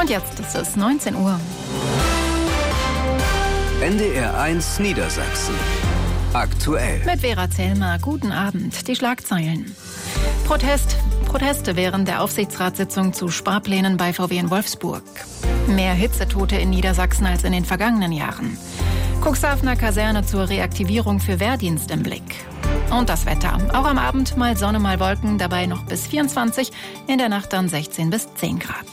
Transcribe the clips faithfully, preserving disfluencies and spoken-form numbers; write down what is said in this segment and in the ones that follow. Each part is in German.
Und jetzt ist es neunzehn Uhr. N D R eins Niedersachsen. Aktuell. Mit Vera Zellmer. Guten Abend. Die Schlagzeilen. Protest, Proteste während der Aufsichtsratssitzung zu Sparplänen bei V W in Wolfsburg. Mehr Hitzetote in Niedersachsen als in den vergangenen Jahren. Cuxhavener Kaserne zur Reaktivierung für Wehrdienst im Blick. Und das Wetter. Auch am Abend mal Sonne, mal Wolken, dabei noch bis vierundzwanzig, in der Nacht dann sechzehn bis zehn Grad.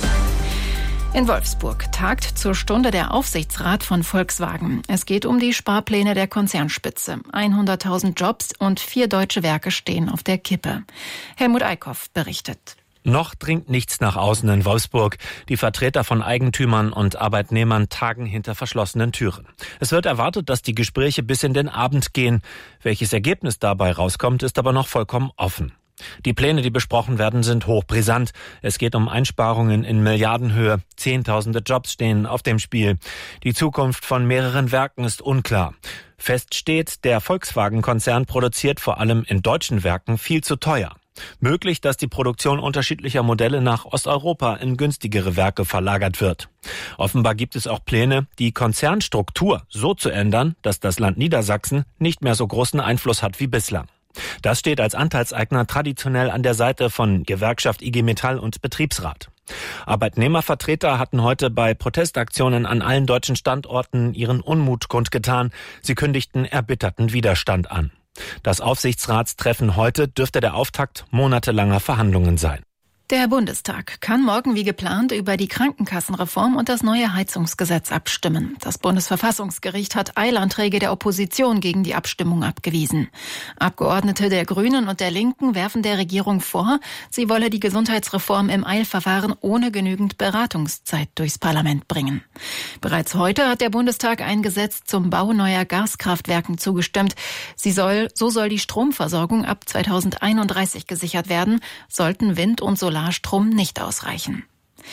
In Wolfsburg tagt zur Stunde der Aufsichtsrat von Volkswagen. Es geht um die Sparpläne der Konzernspitze. hunderttausend Jobs und vier deutsche Werke stehen auf der Kippe. Helmut Eickhoff berichtet. Noch dringt nichts nach außen in Wolfsburg. Die Vertreter von Eigentümern und Arbeitnehmern tagen hinter verschlossenen Türen. Es wird erwartet, dass die Gespräche bis in den Abend gehen. Welches Ergebnis dabei rauskommt, ist aber noch vollkommen offen. Die Pläne, die besprochen werden, sind hochbrisant. Es geht um Einsparungen in Milliardenhöhe. Zehntausende Jobs stehen auf dem Spiel. Die Zukunft von mehreren Werken ist unklar. Fest steht, der Volkswagen-Konzern produziert vor allem in deutschen Werken viel zu teuer. Möglich, dass die Produktion unterschiedlicher Modelle nach Osteuropa in günstigere Werke verlagert wird. Offenbar gibt es auch Pläne, die Konzernstruktur so zu ändern, dass das Land Niedersachsen nicht mehr so großen Einfluss hat wie bislang. Das steht als Anteilseigner traditionell an der Seite von Gewerkschaft I G Metall und Betriebsrat. Arbeitnehmervertreter hatten heute bei Protestaktionen an allen deutschen Standorten ihren Unmut kundgetan. Sie kündigten erbitterten Widerstand an. Das Aufsichtsratstreffen heute dürfte der Auftakt monatelanger Verhandlungen sein. Der Bundestag kann morgen wie geplant über die Krankenkassenreform und das neue Heizungsgesetz abstimmen. Das Bundesverfassungsgericht hat Eilanträge der Opposition gegen die Abstimmung abgewiesen. Abgeordnete der Grünen und der Linken werfen der Regierung vor, sie wolle die Gesundheitsreform im Eilverfahren ohne genügend Beratungszeit durchs Parlament bringen. Bereits heute hat der Bundestag ein Gesetz zum Bau neuer Gaskraftwerken zugestimmt. Sie soll, so soll die Stromversorgung ab zweitausendeinunddreißig gesichert werden, sollten Wind- und Solar Solarstrom nicht ausreichen.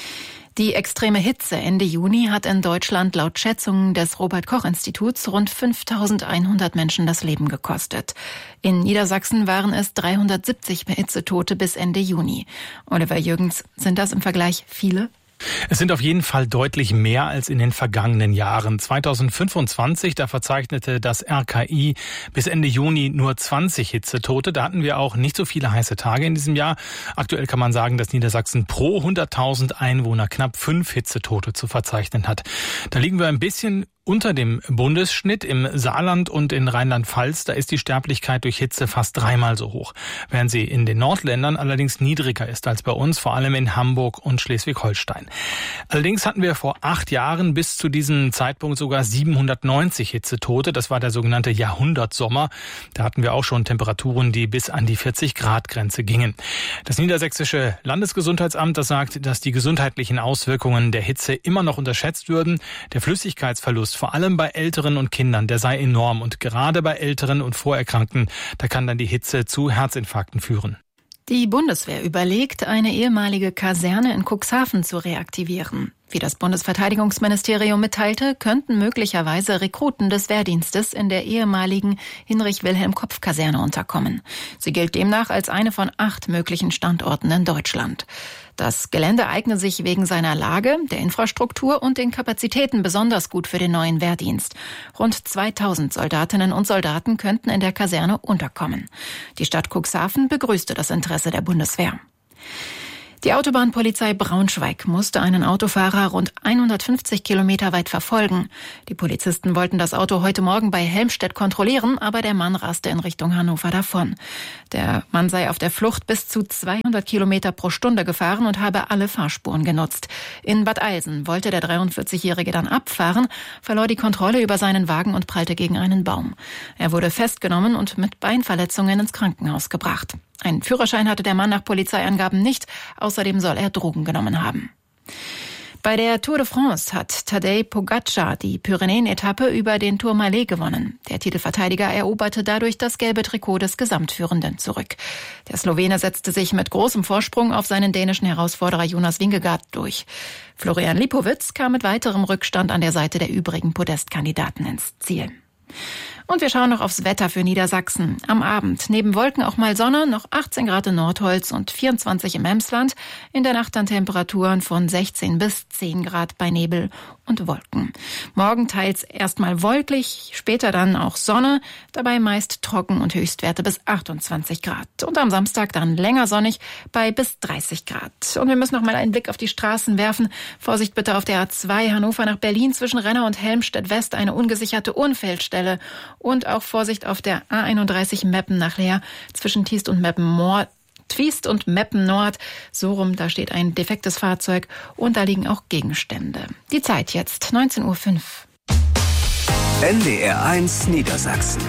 Die extreme Hitze Ende Juni hat in Deutschland laut Schätzungen des Robert-Koch-Instituts rund fünftausendeinhundert Menschen das Leben gekostet. In Niedersachsen waren es dreihundertsiebzig Hitzetote bis Ende Juni. Oliver Jürgens, sind das im Vergleich viele? Es sind auf jeden Fall deutlich mehr als in den vergangenen Jahren. zweitausendfünfundzwanzig, da verzeichnete das R K I bis Ende Juni nur zwanzig Hitzetote. Da hatten wir auch nicht so viele heiße Tage in diesem Jahr. Aktuell kann man sagen, dass Niedersachsen pro hunderttausend Einwohner knapp fünf Hitzetote zu verzeichnen hat. Da liegen wir ein bisschen unter dem Bundesschnitt. Im Saarland und in Rheinland-Pfalz, da ist die Sterblichkeit durch Hitze fast dreimal so hoch, während sie in den Nordländern allerdings niedriger ist als bei uns, vor allem in Hamburg und Schleswig-Holstein. Allerdings hatten wir vor acht Jahren bis zu diesem Zeitpunkt sogar siebenhundertneunzig Hitzetote. Das war der sogenannte Jahrhundertsommer. Da hatten wir auch schon Temperaturen, die bis an die vierzig Grad Grenze gingen. Das Niedersächsische Landesgesundheitsamt, das sagt, dass die gesundheitlichen Auswirkungen der Hitze immer noch unterschätzt würden. Der Flüssigkeitsverlust vor allem bei Älteren und Kindern, der sei enorm. Und gerade bei Älteren und Vorerkrankten, da kann dann die Hitze zu Herzinfarkten führen. Die Bundeswehr überlegt, eine ehemalige Kaserne in Cuxhaven zu reaktivieren. Wie das Bundesverteidigungsministerium mitteilte, könnten möglicherweise Rekruten des Wehrdienstes in der ehemaligen Hinrich-Wilhelm-Kopf-Kaserne unterkommen. Sie gilt demnach als eine von acht möglichen Standorten in Deutschland. Das Gelände eigne sich wegen seiner Lage, der Infrastruktur und den Kapazitäten besonders gut für den neuen Wehrdienst. Rund zweitausend Soldatinnen und Soldaten könnten in der Kaserne unterkommen. Die Stadt Cuxhaven begrüßte das Interesse der Bundeswehr. Die Autobahnpolizei Braunschweig musste einen Autofahrer rund hundertfünfzig Kilometer weit verfolgen. Die Polizisten wollten das Auto heute Morgen bei Helmstedt kontrollieren, aber der Mann raste in Richtung Hannover davon. Der Mann sei auf der Flucht bis zu zweihundert Kilometer pro Stunde gefahren und habe alle Fahrspuren genutzt. In Bad Eilsen wollte der dreiundvierzigjährige dann abfahren, verlor die Kontrolle über seinen Wagen und prallte gegen einen Baum. Er wurde festgenommen und mit Beinverletzungen ins Krankenhaus gebracht. Einen Führerschein hatte der Mann nach Polizeiangaben nicht. Außerdem soll er Drogen genommen haben. Bei der Tour de France hat Tadej Pogačar die Pyrenäen-Etappe über den Tourmalet gewonnen. Der Titelverteidiger eroberte dadurch das gelbe Trikot des Gesamtführenden zurück. Der Slowene setzte sich mit großem Vorsprung auf seinen dänischen Herausforderer Jonas Vingegaard durch. Florian Lipowitz kam mit weiterem Rückstand an der Seite der übrigen Podestkandidaten ins Ziel. Und wir schauen noch aufs Wetter für Niedersachsen. Am Abend neben Wolken auch mal Sonne, noch achtzehn Grad in Nordholz und vierundzwanzig im Emsland. In der Nacht dann Temperaturen von sechzehn bis zehn Grad bei Nebel und Wolken. Morgen teils erstmal wolkig, später dann auch Sonne, dabei meist trocken und Höchstwerte bis achtundzwanzig Grad. Und am Samstag dann länger sonnig bei bis dreißig Grad. Und wir müssen noch mal einen Blick auf die Straßen werfen. Vorsicht bitte auf der A zwei Hannover nach Berlin zwischen Renner und Helmstedt West, eine ungesicherte Unfallstelle. Und auch Vorsicht auf der A einunddreißig Meppen nach Leer zwischen Tiest und Meppen Nord. Twiest und Meppen Nord. So rum, da steht ein defektes Fahrzeug und da liegen auch Gegenstände. Die Zeit jetzt, neunzehn Uhr fünf. N D R eins Niedersachsen.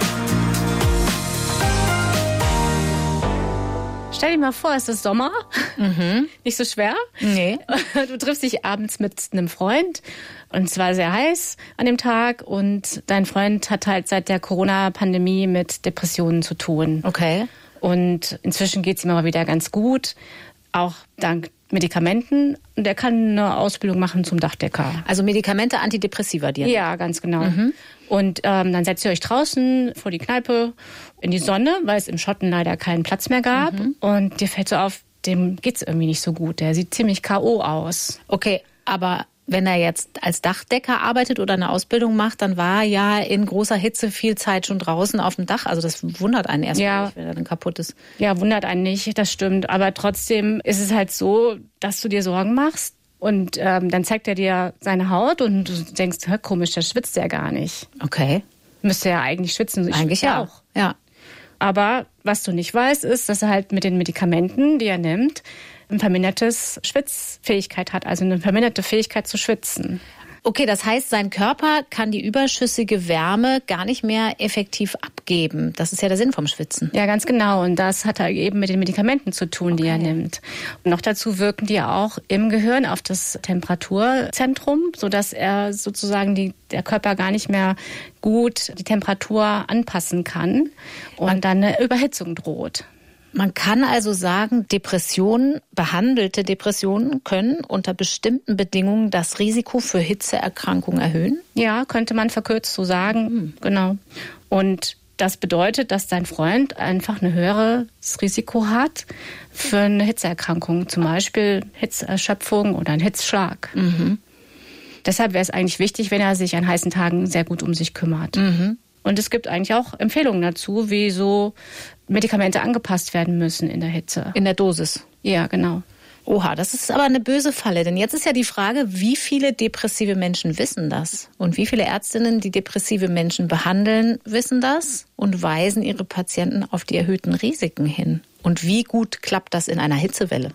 Stell dir mal vor, es ist Sommer. Mhm. Nicht so schwer. Nee. Du triffst dich abends mit einem Freund und es war sehr heiß an dem Tag und dein Freund hat halt seit der Corona-Pandemie mit Depressionen zu tun. Okay. Und inzwischen geht es ihm aber wieder ganz gut, auch dank Medikamenten. Und er kann eine Ausbildung machen zum Dachdecker. Also Medikamente, Antidepressiva dir? Ja, ganz genau. Mhm. Und ähm, dann setzt ihr euch draußen vor die Kneipe in die Sonne, weil es im Schatten leider keinen Platz mehr gab. Mhm. Und dir fällt so auf, dem geht's irgendwie nicht so gut. Der sieht ziemlich K O aus. Okay, aber wenn er jetzt als Dachdecker arbeitet oder eine Ausbildung macht, dann war er ja in großer Hitze viel Zeit schon draußen auf dem Dach. Also das wundert einen erstmal ja. nicht, wenn er dann kaputt ist. Ja, wundert einen nicht, das stimmt. Aber trotzdem ist es halt so, dass du dir Sorgen machst. Und ähm, dann zeigt er dir seine Haut und du denkst, hä, komisch, da schwitzt er gar nicht. Okay. Müsste ja eigentlich schwitzen. Ich eigentlich ja auch. Ja. Aber was du nicht weißt, ist, dass er halt mit den Medikamenten, die er nimmt, ein vermindertes Schwitzfähigkeit hat, also eine verminderte Fähigkeit zu schwitzen. Okay, das heißt, sein Körper kann die überschüssige Wärme gar nicht mehr effektiv abgeben. Das ist ja der Sinn vom Schwitzen. Ja, ganz genau. Und das hat er eben mit den Medikamenten zu tun, okay. die er nimmt. Und noch dazu wirken die auch im Gehirn auf das Temperaturzentrum, sodass er sozusagen die, der Körper gar nicht mehr gut die Temperatur anpassen kann und dann eine Überhitzung droht. Man kann also sagen, Depressionen, behandelte Depressionen können unter bestimmten Bedingungen das Risiko für Hitzeerkrankungen erhöhen? Ja, könnte man verkürzt so sagen, mhm. genau. Und das bedeutet, dass dein Freund einfach ein höheres Risiko hat für eine Hitzeerkrankung, zum Beispiel Hitzeerschöpfung oder einen Hitzschlag. Mhm. Deshalb wäre es eigentlich wichtig, wenn er sich an heißen Tagen sehr gut um sich kümmert. Mhm. Und es gibt eigentlich auch Empfehlungen dazu, wie so Medikamente angepasst werden müssen in der Hitze. In der Dosis? Ja, genau. Oha, das ist aber eine böse Falle. Denn jetzt ist ja die Frage, wie viele depressive Menschen wissen das? Und wie viele Ärztinnen, die depressive Menschen behandeln, wissen das und weisen ihre Patienten auf die erhöhten Risiken hin? Und wie gut klappt das in einer Hitzewelle?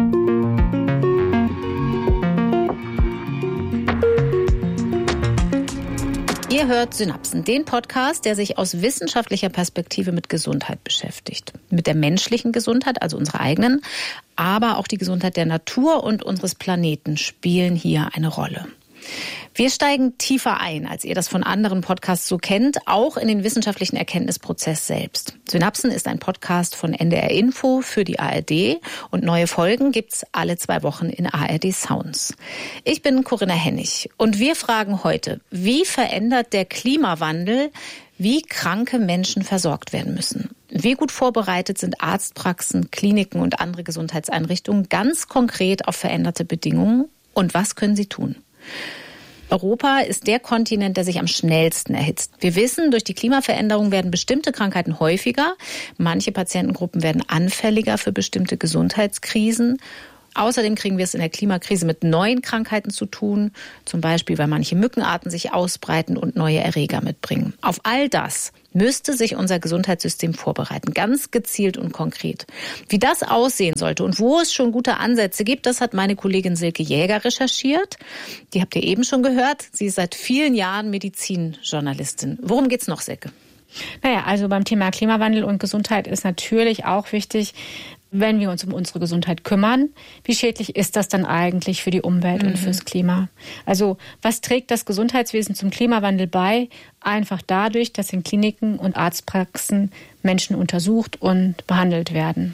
Ihr hört Synapsen, den Podcast, der sich aus wissenschaftlicher Perspektive mit Gesundheit beschäftigt. Mit der menschlichen Gesundheit, also unserer eigenen, aber auch die Gesundheit der Natur und unseres Planeten spielen hier eine Rolle. Wir steigen tiefer ein, als ihr das von anderen Podcasts so kennt, auch in den wissenschaftlichen Erkenntnisprozess selbst. Synapsen ist ein Podcast von N D R Info für die A R D und neue Folgen gibt's alle zwei Wochen in A R D Sounds. Ich bin Corinna Hennig und wir fragen heute, wie verändert der Klimawandel, wie kranke Menschen versorgt werden müssen? Wie gut vorbereitet sind Arztpraxen, Kliniken und andere Gesundheitseinrichtungen ganz konkret auf veränderte Bedingungen? Und was können sie tun? Europa ist der Kontinent, der sich am schnellsten erhitzt. Wir wissen, durch die Klimaveränderung werden bestimmte Krankheiten häufiger. Manche Patientengruppen werden anfälliger für bestimmte Gesundheitskrisen. Außerdem kriegen wir es in der Klimakrise mit neuen Krankheiten zu tun, zum Beispiel, weil manche Mückenarten sich ausbreiten und neue Erreger mitbringen. Auf all das müsste sich unser Gesundheitssystem vorbereiten, ganz gezielt und konkret. Wie das aussehen sollte und wo es schon gute Ansätze gibt, das hat meine Kollegin Silke Jäger recherchiert. Die habt ihr eben schon gehört. Sie ist seit vielen Jahren Medizinjournalistin. Worum geht's noch, Silke? Naja, also beim Thema Klimawandel und Gesundheit ist natürlich auch wichtig, wenn wir uns um unsere Gesundheit kümmern, wie schädlich ist das dann eigentlich für die Umwelt mhm. und fürs Klima? Also was trägt das Gesundheitswesen zum Klimawandel bei? Einfach dadurch, dass in Kliniken und Arztpraxen Menschen untersucht und behandelt werden.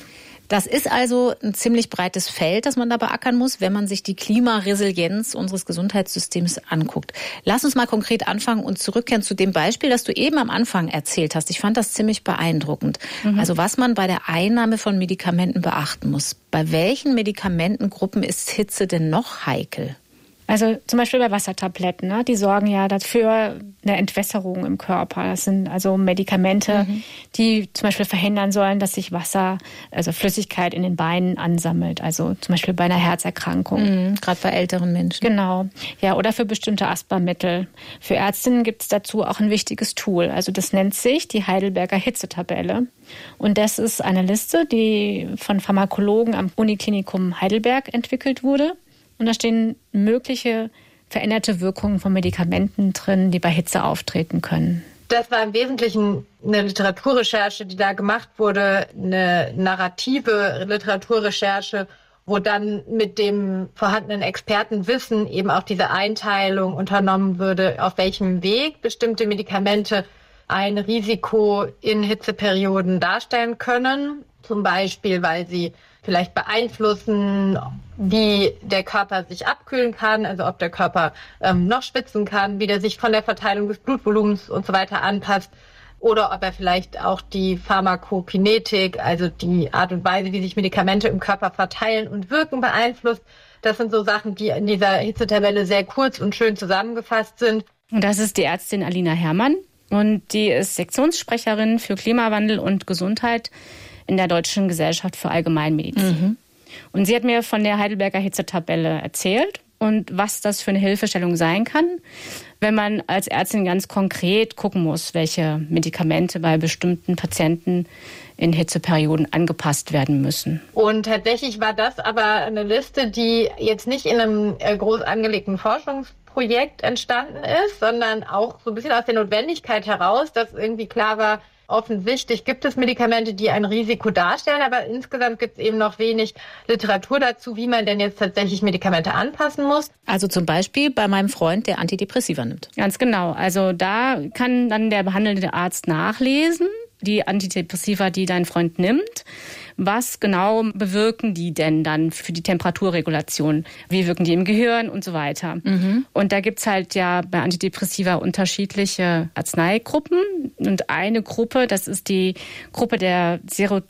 Das ist also ein ziemlich breites Feld, das man da beackern muss, wenn man sich die Klimaresilienz unseres Gesundheitssystems anguckt. Lass uns mal konkret anfangen und zurückkehren zu dem Beispiel, das du eben am Anfang erzählt hast. Ich fand das ziemlich beeindruckend. Mhm. Also was man bei der Einnahme von Medikamenten beachten muss. Bei welchen Medikamentengruppen ist Hitze denn noch heikel? Also zum Beispiel bei Wassertabletten, ne? Die sorgen ja dafür eine Entwässerung im Körper. Das sind also Medikamente, mhm. die zum Beispiel verhindern sollen, dass sich Wasser, also Flüssigkeit in den Beinen ansammelt. Also zum Beispiel bei einer Herzerkrankung. Mhm, gerade bei älteren Menschen. Genau. Ja, oder für bestimmte Asthmamittel. Für Ärztinnen gibt es dazu auch ein wichtiges Tool. Also das nennt sich die Heidelberger Hitzetabelle. Und das ist eine Liste, die von Pharmakologen am Uniklinikum Heidelberg entwickelt wurde. Und da stehen mögliche veränderte Wirkungen von Medikamenten drin, die bei Hitze auftreten können. Das war im Wesentlichen eine Literaturrecherche, die da gemacht wurde, eine narrative Literaturrecherche, wo dann mit dem vorhandenen Expertenwissen eben auch diese Einteilung unternommen würde, auf welchem Weg bestimmte Medikamente ein Risiko in Hitzeperioden darstellen können. Zum Beispiel, weil sie vielleicht beeinflussen, wie der Körper sich abkühlen kann, also ob der Körper ähm, noch schwitzen kann, wie der sich von der Verteilung des Blutvolumens und so weiter anpasst, oder ob er vielleicht auch die Pharmakokinetik, also die Art und Weise, wie sich Medikamente im Körper verteilen und wirken, beeinflusst. Das sind so Sachen, die in dieser Hitzetabelle sehr kurz und schön zusammengefasst sind. Und das ist die Ärztin Alina Herrmann und die ist Sektionssprecherin für Klimawandel und Gesundheit in der Deutschen Gesellschaft für Allgemeinmedizin. Mhm. Und sie hat mir von der Heidelberger Hitzetabelle erzählt und was das für eine Hilfestellung sein kann, wenn man als Ärztin ganz konkret gucken muss, welche Medikamente bei bestimmten Patienten in Hitzeperioden angepasst werden müssen. Und tatsächlich war das aber eine Liste, die jetzt nicht in einem groß angelegten Forschungsprojekt entstanden ist, sondern auch so ein bisschen aus der Notwendigkeit heraus, dass irgendwie klar war, offensichtlich gibt es Medikamente, die ein Risiko darstellen, aber insgesamt gibt es eben noch wenig Literatur dazu, wie man denn jetzt tatsächlich Medikamente anpassen muss. Also zum Beispiel bei meinem Freund, der Antidepressiva nimmt. Ganz genau. Also da kann dann der behandelnde Arzt nachlesen, die Antidepressiva, die dein Freund nimmt. Was genau bewirken die denn dann für die Temperaturregulation? Wie wirken die im Gehirn und so weiter? Mhm. Und da gibt's halt ja bei Antidepressiva unterschiedliche Arzneigruppen. Und eine Gruppe, das ist die Gruppe der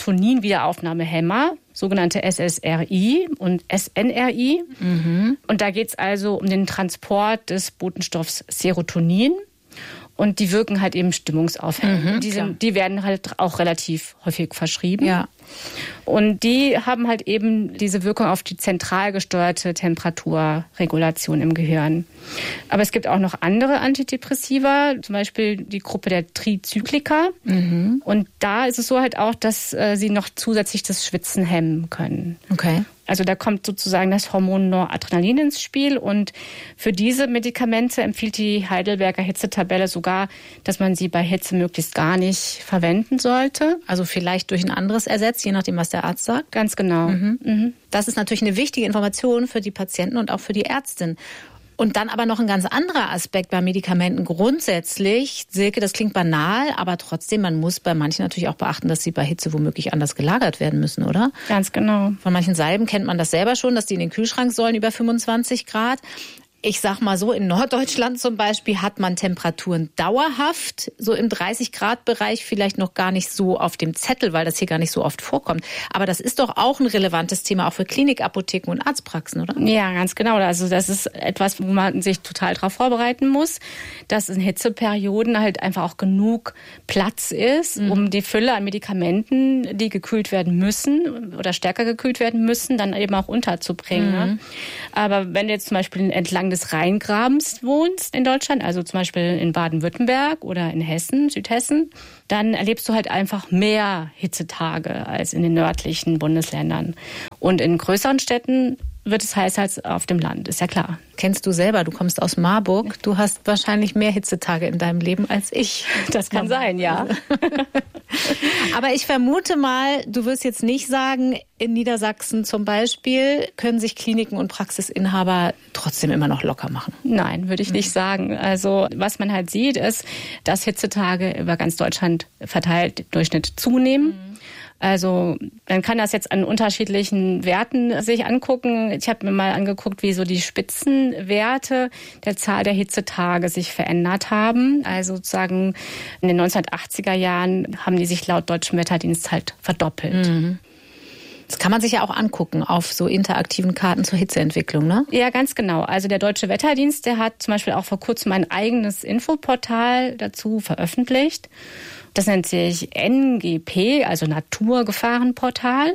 Serotonin-Wiederaufnahmehämmer, sogenannte S S R I und S N R I. Mhm. Und da geht's also um den Transport des Botenstoffs Serotonin. Und die wirken halt eben stimmungsaufhellend. Mhm, die, sind, die werden halt auch relativ häufig verschrieben. Ja. Und die haben halt eben diese Wirkung auf die zentral gesteuerte Temperaturregulation im Gehirn. Aber es gibt auch noch andere Antidepressiva, zum Beispiel die Gruppe der Trizyklika. Mhm. Und da ist es so halt auch, dass äh, sie noch zusätzlich das Schwitzen hemmen können. Okay. Also da kommt sozusagen das Hormon Noradrenalin ins Spiel und für diese Medikamente empfiehlt die Heidelberger Hitzetabelle sogar, dass man sie bei Hitze möglichst gar nicht verwenden sollte. Also vielleicht durch ein anderes Ersatz, je nachdem, was der Arzt sagt? Ganz genau. Mhm. Mhm. Das ist natürlich eine wichtige Information für die Patienten und auch für die Ärztin. Und dann aber noch ein ganz anderer Aspekt bei Medikamenten grundsätzlich. Silke, das klingt banal, aber trotzdem, man muss bei manchen natürlich auch beachten, dass sie bei Hitze womöglich anders gelagert werden müssen, oder? Ganz genau. Von manchen Salben kennt man das selber schon, dass die in den Kühlschrank sollen über fünfundzwanzig Grad. Ich sag mal so, in Norddeutschland zum Beispiel hat man Temperaturen dauerhaft, so im dreißig Grad Bereich, vielleicht noch gar nicht so auf dem Zettel, weil das hier gar nicht so oft vorkommt. Aber das ist doch auch ein relevantes Thema, auch für Klinikapotheken und Arztpraxen, oder? Ja, ganz genau. Also das ist etwas, wo man sich total darauf vorbereiten muss, dass in Hitzeperioden halt einfach auch genug Platz ist, mhm. um die Fülle an Medikamenten, die gekühlt werden müssen oder stärker gekühlt werden müssen, dann eben auch unterzubringen. Mhm. Ne? Aber wenn du jetzt zum Beispiel entlang des Rheingrabens wohnst in Deutschland, also zum Beispiel in Baden-Württemberg oder in Hessen, Südhessen, dann erlebst du halt einfach mehr Hitzetage als in den nördlichen Bundesländern. Und in größeren Städten wird es heißer als auf dem Land, ist ja klar. Kennst du selber, du kommst aus Marburg, du hast wahrscheinlich mehr Hitzetage in deinem Leben als ich. Das kann sein, ja. Aber ich vermute mal, du wirst jetzt nicht sagen, in Niedersachsen zum Beispiel können sich Kliniken und Praxisinhaber trotzdem immer noch locker machen. Nein, würde ich nicht sagen. Also was man halt sieht, ist, dass Hitzetage über ganz Deutschland verteilt im Durchschnitt zunehmen. Mhm. Also man kann das jetzt an unterschiedlichen Werten sich angucken. Ich habe mir mal angeguckt, wie so die Spitzenwerte der Zahl der Hitzetage sich verändert haben. Also sozusagen in den neunzehnhundertachtziger Jahren haben die sich laut Deutschem Wetterdienst halt verdoppelt. Mhm. Das kann man sich ja auch angucken auf so interaktiven Karten zur Hitzeentwicklung, ne? Ja, ganz genau. Also der Deutsche Wetterdienst, der hat zum Beispiel auch vor kurzem ein eigenes Infoportal dazu veröffentlicht. Das nennt sich N G P, also Naturgefahrenportal.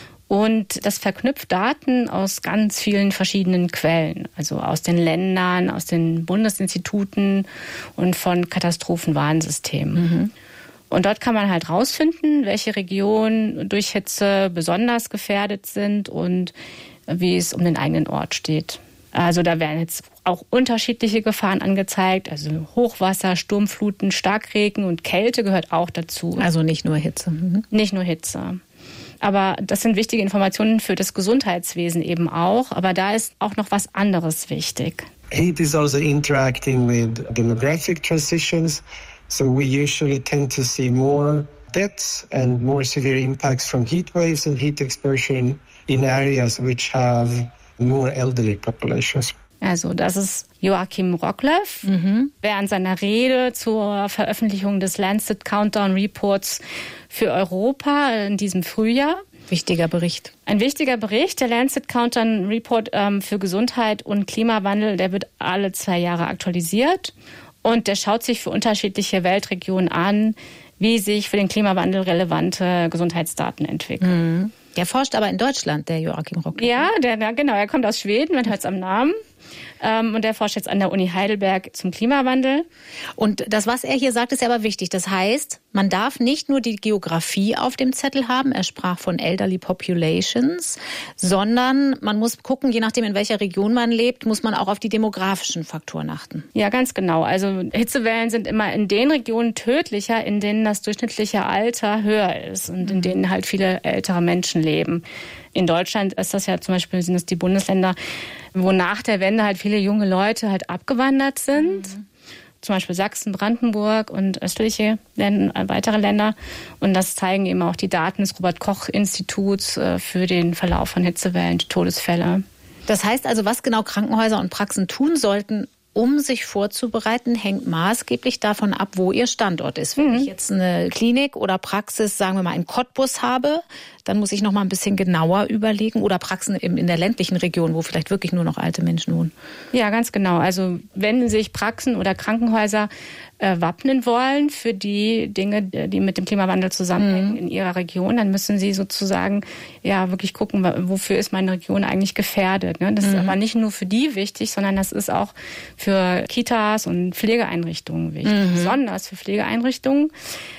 Und das verknüpft Daten aus ganz vielen verschiedenen Quellen. Also aus den Ländern, aus den Bundesinstituten und von Katastrophenwarnsystemen. Mhm. Und dort kann man halt rausfinden, welche Regionen durch Hitze besonders gefährdet sind und wie es um den eigenen Ort steht. Also da werden jetzt auch unterschiedliche Gefahren angezeigt. Also Hochwasser, Sturmfluten, Starkregen und Kälte gehört auch dazu. Also nicht nur Hitze. Mhm. Nicht nur Hitze. Aber das sind wichtige Informationen für das Gesundheitswesen eben auch. Aber da ist auch noch was anderes wichtig. Heat is also interacting with demographic transitions. So we usually tend to see more deaths and more severe impacts from heat waves and heat exposure in areas which have more elderly populations. Also das ist Joachim Rockleff. Mhm. Während seiner Rede zur Veröffentlichung des Lancet Countdown Reports für Europa in diesem Frühjahr. Wichtiger Bericht. Ein wichtiger Bericht. Der Lancet Countdown Report ähm, für Gesundheit und Klimawandel, der wird alle zwei Jahre aktualisiert. Und der schaut sich für unterschiedliche Weltregionen an, wie sich für den Klimawandel relevante Gesundheitsdaten entwickeln. Mhm. Der forscht aber in Deutschland, der Joachim Rockleff. Ja, der, genau, er kommt aus Schweden, man hört es am Namen. Ähm, und der forscht jetzt an der Uni Heidelberg zum Klimawandel. Und das, was er hier sagt, ist ja aber wichtig. Das heißt, man darf nicht nur die Geografie auf dem Zettel haben, er sprach von Elderly Populations, sondern man muss gucken, je nachdem, in welcher Region man lebt, muss man auch auf die demografischen Faktoren achten. Ja, ganz genau. Also Hitzewellen sind immer in den Regionen tödlicher, in denen das durchschnittliche Alter höher ist und in denen halt viele ältere Menschen leben. In Deutschland ist das ja zum Beispiel, sind es die Bundesländer, wo nach der Wende halt viele junge Leute halt abgewandert sind. Mhm. Zum Beispiel Sachsen, Brandenburg und östliche Länder, weitere Länder. Und das zeigen eben auch die Daten des Robert-Koch-Instituts für den Verlauf von Hitzewellen, die Todesfälle. Das heißt also, was genau Krankenhäuser und Praxen tun sollten, um sich vorzubereiten, hängt maßgeblich davon ab, wo ihr Standort ist. Wenn mhm. ich jetzt eine Klinik oder Praxis, sagen wir mal, in Cottbus habe, dann muss ich noch mal ein bisschen genauer überlegen. Oder Praxen in der ländlichen Region, wo vielleicht wirklich nur noch alte Menschen wohnen. Ja, ganz genau. Also wenn sich Praxen oder Krankenhäuser äh, wappnen wollen für die Dinge, die mit dem Klimawandel zusammenhängen mhm. in ihrer Region, dann müssen sie sozusagen ja wirklich gucken, wofür ist meine Region eigentlich gefährdet. Ne? Das mhm. ist aber nicht nur für die wichtig, sondern das ist auch für Kitas und Pflegeeinrichtungen wichtig. Mhm. Besonders für Pflegeeinrichtungen.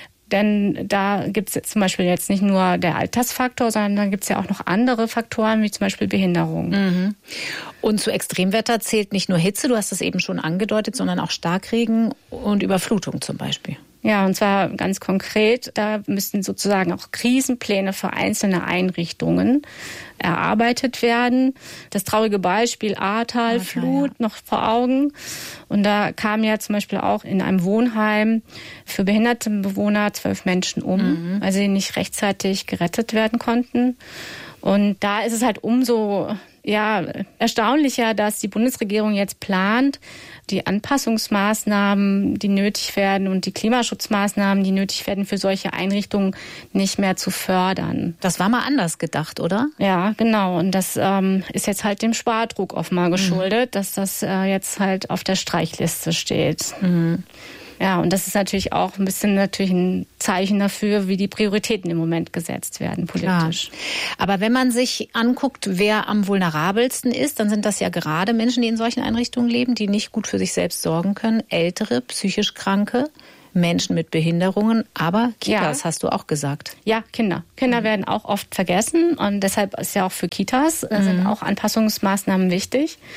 Denn da gibt es jetzt zum Beispiel jetzt nicht nur der Altersfaktor, sondern da gibt es ja auch noch andere Faktoren, wie zum Beispiel Behinderung. Mhm. Und zu Extremwetter zählt nicht nur Hitze, du hast es eben schon angedeutet, sondern auch Starkregen und Überflutung zum Beispiel. Ja, und zwar ganz konkret, da müssten sozusagen auch Krisenpläne für einzelne Einrichtungen erarbeitet werden. Das traurige Beispiel Ahrtal-Flut noch vor Augen. Und da kamen ja zum Beispiel auch in einem Wohnheim für behinderte Bewohner zwölf Menschen um, mhm. weil sie nicht rechtzeitig gerettet werden konnten. Und da ist es halt umso ja, erstaunlicher, dass die Bundesregierung jetzt plant, die Anpassungsmaßnahmen, die nötig werden und die Klimaschutzmaßnahmen, die nötig werden für solche Einrichtungen, nicht mehr zu fördern. Das war mal anders gedacht, oder? Ja, genau. Und das ähm, ist jetzt halt dem Spardruck oft mal geschuldet, mhm. dass das äh, jetzt halt auf der Streichliste steht. Mhm. Ja, und das ist natürlich auch ein bisschen natürlich ein Zeichen dafür, wie die Prioritäten im Moment gesetzt werden politisch. Klar. Aber wenn man sich anguckt, wer am vulnerabelsten ist, dann sind das ja gerade Menschen, die in solchen Einrichtungen leben, die nicht gut für sich selbst sorgen können. Ältere, psychisch Kranke, Menschen mit Behinderungen, aber Kitas, ja. hast du auch gesagt. Ja, Kinder. Kinder mhm. werden auch oft vergessen und deshalb ist ja auch für Kitas mhm. sind auch Anpassungsmaßnahmen wichtig.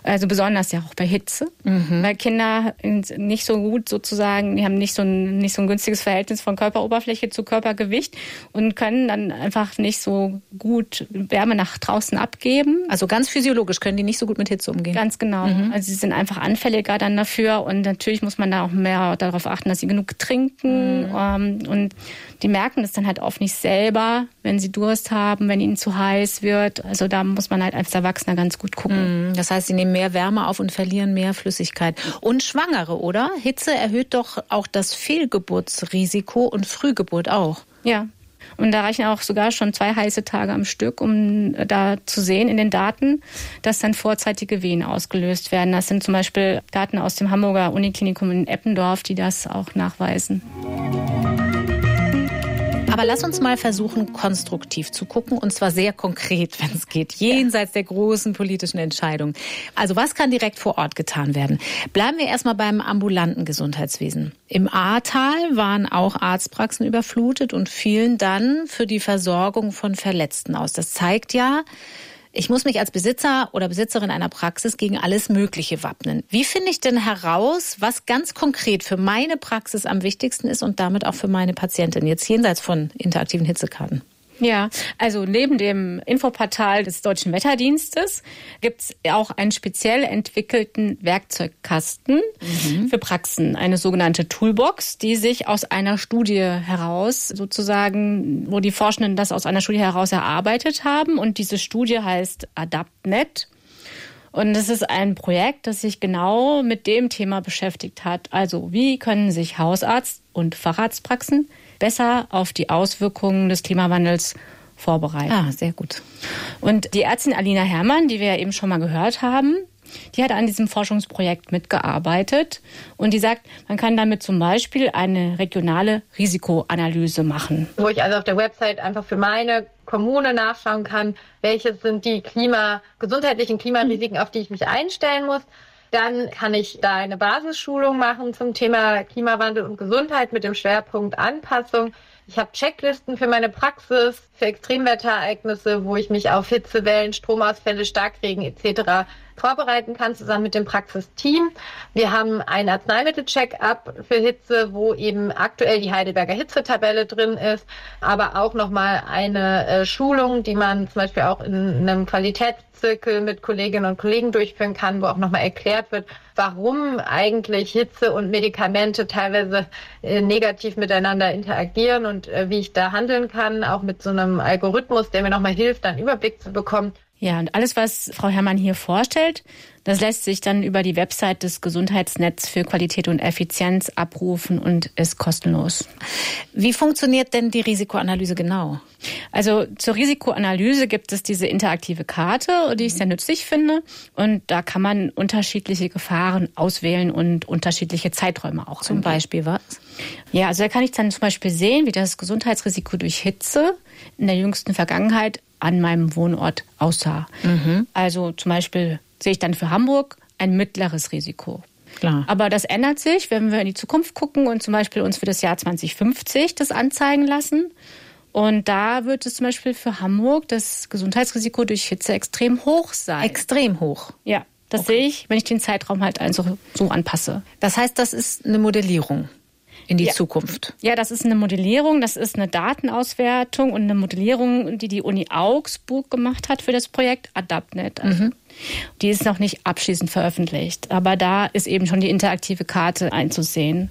Also besonders ja auch bei Hitze, mhm. weil Kinder nicht so gut sozusagen, die haben nicht so ein, nicht so ein günstiges Verhältnis von Körperoberfläche zu Körpergewicht und können dann einfach nicht so gut Wärme nach draußen abgeben. Also ganz physiologisch können die nicht so gut mit Hitze umgehen. Ganz genau. Mhm. Also sie sind einfach anfälliger dann dafür und natürlich muss man da auch mehr darauf achten, dass sie genug trinken mhm. ähm, und die merken das dann halt oft nicht selber, wenn sie Durst haben, wenn ihnen zu heiß wird. Also da muss man halt als Erwachsener ganz gut gucken. Das heißt, sie nehmen mehr Wärme auf und verlieren mehr Flüssigkeit. Und Schwangere, oder? Hitze erhöht doch auch das Fehlgeburtsrisiko und Frühgeburt auch. Ja. Und da reichen auch sogar schon zwei heiße Tage am Stück, um da zu sehen in den Daten, dass dann vorzeitige Wehen ausgelöst werden. Das sind zum Beispiel Daten aus dem Hamburger Uniklinikum in Eppendorf, die das auch nachweisen. Aber lass uns mal versuchen, konstruktiv zu gucken, und zwar sehr konkret, wenn es geht, jenseits der großen politischen Entscheidungen. Also was kann direkt vor Ort getan werden? Bleiben wir erstmal beim ambulanten Gesundheitswesen. Im Ahrtal waren auch Arztpraxen überflutet und fielen dann für die Versorgung von Verletzten aus. Das zeigt ja, ich muss mich als Besitzer oder Besitzerin einer Praxis gegen alles Mögliche wappnen. Wie finde ich denn heraus, was ganz konkret für meine Praxis am wichtigsten ist und damit auch für meine Patientin, jetzt jenseits von interaktiven Hitzekarten? Ja, also neben dem Infoportal des Deutschen Wetterdienstes gibt es auch einen speziell entwickelten Werkzeugkasten mhm. für Praxen, eine sogenannte Toolbox, die sich aus einer Studie heraus sozusagen, wo die Forschenden das aus einer Studie heraus erarbeitet haben. Und diese Studie heißt AdaptNet. Und es ist ein Projekt, das sich genau mit dem Thema beschäftigt hat. Also wie können sich Hausarzt- und Facharztpraxen besser auf die Auswirkungen des Klimawandels vorbereiten. Ah, sehr gut. Und die Ärztin Alina Herrmann, die wir ja eben schon mal gehört haben, die hat an diesem Forschungsprojekt mitgearbeitet und die sagt, man kann damit zum Beispiel eine regionale Risikoanalyse machen. Wo ich also auf der Website einfach für meine Kommune nachschauen kann, welche sind die Klima, gesundheitlichen Klimarisiken, auf die ich mich einstellen muss. Dann kann ich da eine Basisschulung machen zum Thema Klimawandel und Gesundheit mit dem Schwerpunkt Anpassung. Ich habe Checklisten für meine Praxis, für Extremwetterereignisse, wo ich mich auf Hitzewellen, Stromausfälle, Starkregen et cetera vorbereiten kann, zusammen mit dem Praxisteam. Wir haben ein Arzneimittel-Check-up für Hitze, wo eben aktuell die Heidelberger Hitzetabelle drin ist, aber auch nochmal eine äh, Schulung, die man zum Beispiel auch in einem Qualitätszirkel mit Kolleginnen und Kollegen durchführen kann, wo auch nochmal erklärt wird, warum eigentlich Hitze und Medikamente teilweise äh, negativ miteinander interagieren und äh, wie ich da handeln kann, auch mit so einem Algorithmus, der mir nochmal hilft, einen Überblick zu bekommen. Ja, und alles, was Frau Herrmann hier vorstellt, das lässt sich dann über die Website des Gesundheitsnetz für Qualität und Effizienz abrufen und ist kostenlos. Wie funktioniert denn die Risikoanalyse genau? Also zur Risikoanalyse gibt es diese interaktive Karte, die ich sehr nützlich finde. Und da kann man unterschiedliche Gefahren auswählen und unterschiedliche Zeiträume auch Zum angehen. Beispiel was? Ja, also da kann ich dann zum Beispiel sehen, wie das Gesundheitsrisiko durch Hitze in der jüngsten Vergangenheit an meinem Wohnort aussah. Mhm. Also zum Beispiel sehe ich dann für Hamburg ein mittleres Risiko. Klar. Aber das ändert sich, wenn wir in die Zukunft gucken und zum Beispiel uns für das Jahr zwanzig fünfzig das anzeigen lassen. Und da wird es zum Beispiel für Hamburg das Gesundheitsrisiko durch Hitze extrem hoch sein. Extrem hoch? Ja, das okay. sehe ich, wenn ich den Zeitraum halt so, so anpasse. Das heißt, das ist eine Modellierung in die ja. Zukunft. Ja, das ist eine Modellierung, das ist eine Datenauswertung und eine Modellierung, die die Uni Augsburg gemacht hat für das Projekt AdaptNet. Also mhm. Die ist noch nicht abschließend veröffentlicht, aber da ist eben schon die interaktive Karte einzusehen.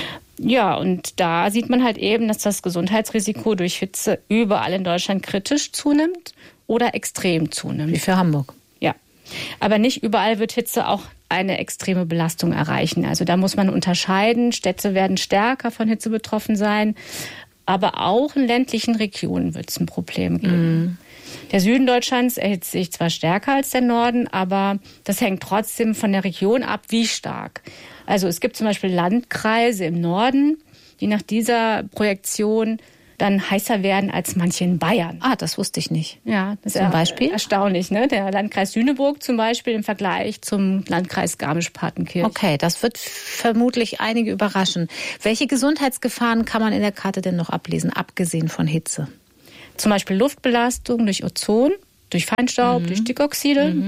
Ja, und da sieht man halt eben, dass das Gesundheitsrisiko durch Hitze überall in Deutschland kritisch zunimmt oder extrem zunimmt. Wie für Hamburg. Ja, aber nicht überall wird Hitze auch eine extreme Belastung erreichen. Also da muss man unterscheiden. Städte werden stärker von Hitze betroffen sein, aber auch in ländlichen Regionen wird es ein Problem geben. Mm. Der Süden Deutschlands erhitzt sich zwar stärker als der Norden, aber das hängt trotzdem von der Region ab, wie stark. Also es gibt zum Beispiel Landkreise im Norden, die nach dieser Projektion dann heißer werden als manche in Bayern. Ah, das wusste ich nicht. Ja, das ist zum Beispiel erstaunlich, ne? Der Landkreis Lüneburg zum Beispiel im Vergleich zum Landkreis Garmisch-Partenkirchen. Okay, das wird vermutlich einige überraschen. Welche Gesundheitsgefahren kann man in der Karte denn noch ablesen, abgesehen von Hitze? Zum Beispiel Luftbelastung durch Ozon, durch Feinstaub, mhm. durch Stickoxide. Mhm.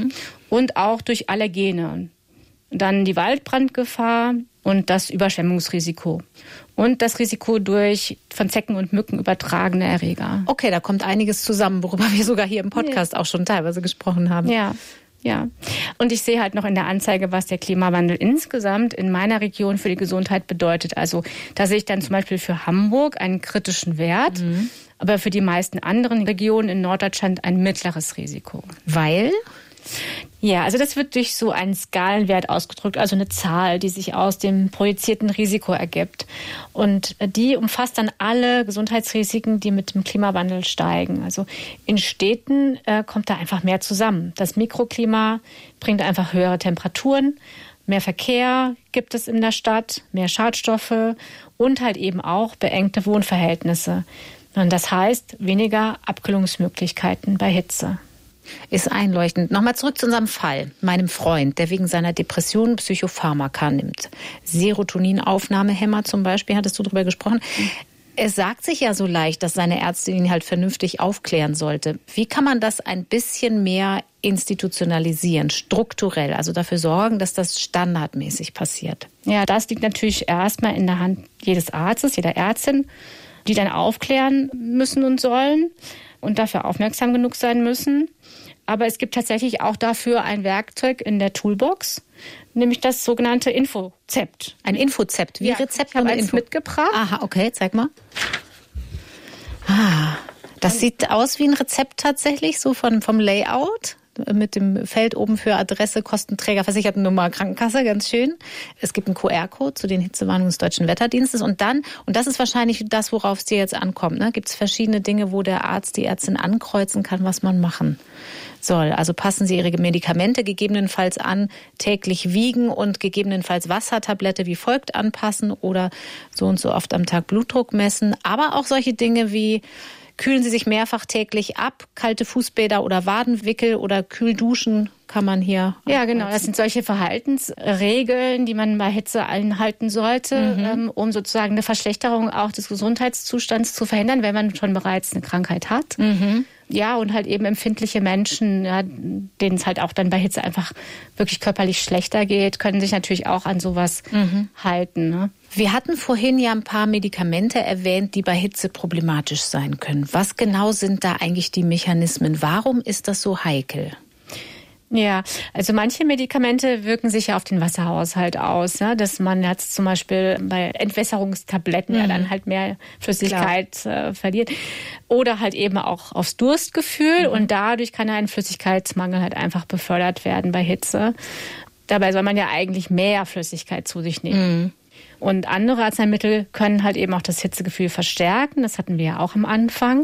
und auch durch Allergene. Dann die Waldbrandgefahr und das Überschwemmungsrisiko. Und das Risiko durch von Zecken und Mücken übertragene Erreger. Okay, da kommt einiges zusammen, worüber wir sogar hier im Podcast ja. auch schon teilweise gesprochen haben. Ja. Ja, und ich sehe halt noch in der Anzeige, was der Klimawandel insgesamt in meiner Region für die Gesundheit bedeutet. Also da sehe ich dann zum Beispiel für Hamburg einen kritischen Wert, mhm. aber für die meisten anderen Regionen in Norddeutschland ein mittleres Risiko. Weil? Ja, also das wird durch so einen Skalenwert ausgedrückt, also eine Zahl, die sich aus dem projizierten Risiko ergibt. Und die umfasst dann alle Gesundheitsrisiken, die mit dem Klimawandel steigen. Also in Städten äh, kommt da einfach mehr zusammen. Das Mikroklima bringt einfach höhere Temperaturen, mehr Verkehr gibt es in der Stadt, mehr Schadstoffe und halt eben auch beengte Wohnverhältnisse. Und das heißt weniger Abkühlungsmöglichkeiten bei Hitze. Ist einleuchtend. Nochmal zurück zu unserem Fall. Meinem Freund, der wegen seiner Depression Psychopharmaka nimmt. Serotoninaufnahmehemmer zum Beispiel, hattest du darüber gesprochen. Es sagt sich ja so leicht, dass seine Ärztin ihn halt vernünftig aufklären sollte. Wie kann man das ein bisschen mehr institutionalisieren, strukturell, also dafür sorgen, dass das standardmäßig passiert? Ja, das liegt natürlich erstmal in der Hand jedes Arztes, jeder Ärztin, die dann aufklären müssen und sollen und dafür aufmerksam genug sein müssen. Aber es gibt tatsächlich auch dafür ein Werkzeug in der Toolbox, nämlich das sogenannte Infozept. Ein Infozept, wie ja, Rezept ich habe eins Info mitgebracht. Aha, okay, zeig mal. Ah, das sieht aus wie ein Rezept tatsächlich, so von, vom Layout. Mit dem Feld oben für Adresse, Kostenträger, Versichertennummer, Krankenkasse, ganz schön. Es gibt einen Q R-Code zu den Hitzewarnungen des Deutschen Wetterdienstes. Und dann, und das ist wahrscheinlich das, worauf es dir jetzt ankommt, ne? Gibt es verschiedene Dinge, wo der Arzt, die Ärztin ankreuzen kann, was man machen soll. Also passen Sie Ihre Medikamente gegebenenfalls an, täglich wiegen und gegebenenfalls Wassertablette wie folgt anpassen oder so und so oft am Tag Blutdruck messen. Aber auch solche Dinge wie: Kühlen Sie sich mehrfach täglich ab, kalte Fußbäder oder Wadenwickel oder Kühlduschen kann man hier. Ja, genau. Das sind solche Verhaltensregeln, die man bei Hitze einhalten sollte, mhm. ähm, um sozusagen eine Verschlechterung auch des Gesundheitszustands zu verhindern, wenn man schon bereits eine Krankheit hat. Mhm. Ja, und halt eben empfindliche Menschen, ja, denen es halt auch dann bei Hitze einfach wirklich körperlich schlechter geht, können sich natürlich auch an sowas mhm. halten. Ne? Wir hatten vorhin ja ein paar Medikamente erwähnt, die bei Hitze problematisch sein können. Was genau sind da eigentlich die Mechanismen? Warum ist das so heikel? Ja, also manche Medikamente wirken sich ja auf den Wasserhaushalt aus, ja, dass man jetzt zum Beispiel bei Entwässerungstabletten mhm. ja dann halt mehr Flüssigkeit äh, verliert oder halt eben auch aufs Durstgefühl mhm. und dadurch kann ein Flüssigkeitsmangel halt einfach befördert werden bei Hitze. Dabei soll man ja eigentlich mehr Flüssigkeit zu sich nehmen. Mhm. Und andere Arzneimittel können halt eben auch das Hitzegefühl verstärken, das hatten wir ja auch am Anfang.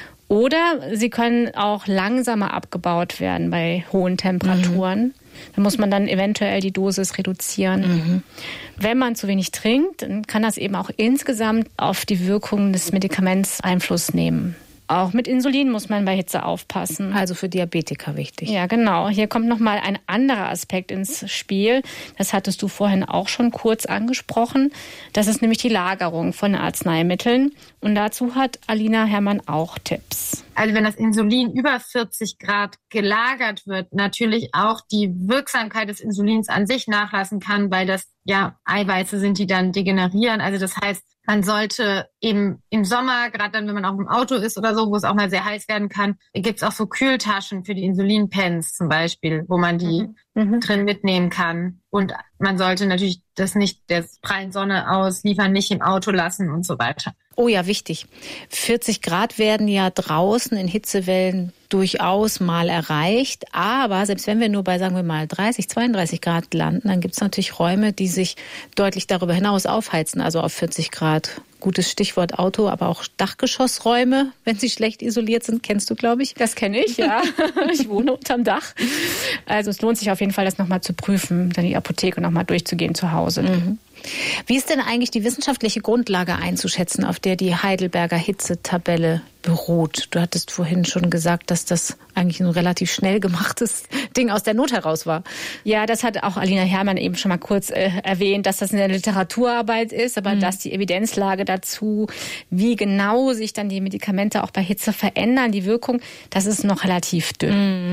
Oder sie können auch langsamer abgebaut werden bei hohen Temperaturen. Mhm. Da muss man dann eventuell die Dosis reduzieren. Mhm. Wenn man zu wenig trinkt, dann kann das eben auch insgesamt auf die Wirkung des Medikaments Einfluss nehmen. Auch mit Insulin muss man bei Hitze aufpassen. Also für Diabetiker wichtig. Ja, genau. Hier kommt nochmal ein anderer Aspekt ins Spiel. Das hattest du vorhin auch schon kurz angesprochen. Das ist nämlich die Lagerung von Arzneimitteln. Und dazu hat Alina Herrmann auch Tipps. Also wenn das Insulin über vierzig Grad gelagert wird, natürlich auch die Wirksamkeit des Insulins an sich nachlassen kann, weil das ja Eiweiße sind, die dann degenerieren. Also das heißt, man sollte eben im Sommer, gerade dann, wenn man auch im Auto ist oder so, wo es auch mal sehr heiß werden kann, gibt es auch so Kühltaschen für die Insulinpens zum Beispiel, wo man die mhm. drin mitnehmen kann. Und man sollte natürlich das nicht der prallen Sonne ausliefern, nicht im Auto lassen und so weiter. Oh ja, wichtig. vierzig Grad werden ja draußen in Hitzewellen durchaus mal erreicht. Aber selbst wenn wir nur bei, sagen wir mal, dreißig, zweiunddreißig Grad landen, dann gibt es natürlich Räume, die sich deutlich darüber hinaus aufheizen, also auf vierzig Grad. Gutes Stichwort Auto, aber auch Dachgeschossräume, wenn sie schlecht isoliert sind, kennst du, glaube ich. Das kenne ich, ja. Ich wohne unterm Dach. Also es lohnt sich auf jeden Fall, das nochmal zu prüfen, dann die Apotheke nochmal durchzugehen zu Hause. Mhm. Wie ist denn eigentlich die wissenschaftliche Grundlage einzuschätzen, auf der die Heidelberger Hitzetabelle beruht? Du hattest vorhin schon gesagt, dass das eigentlich ein relativ schnell gemachtes Ding aus der Not heraus war. Ja, das hat auch Alina Herrmann eben schon mal kurz äh, erwähnt, dass das eine Literaturarbeit ist, aber mhm. dass die Evidenzlage dazu, wie genau sich dann die Medikamente auch bei Hitze verändern, die Wirkung, das ist noch relativ dünn. Mhm.